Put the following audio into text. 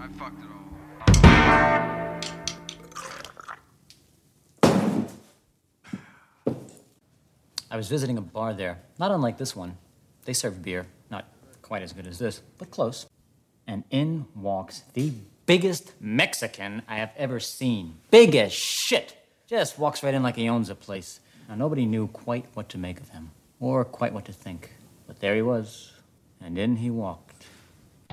I fucked it all. I was visiting a bar there, not unlike this one. They serve beer, not quite as good as this, but close. And in walks the biggest Mexican I have ever seen. Big as shit. Just walks right in like he owns the place. Now, nobody knew quite what to make of him, or quite what to think. But there he was, and in he walked.